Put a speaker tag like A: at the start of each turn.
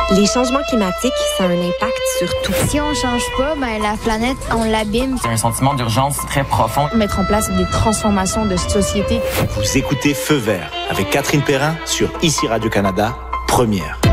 A: Les changements climatiques, ça a un impact sur tout.
B: Si on change pas, la planète, on l'abîme.
C: C'est un sentiment d'urgence très profond.
B: Mettre en place des transformations de société.
D: Vous écoutez Feu vert avec Catherine Perrin sur ICI Radio-Canada, première.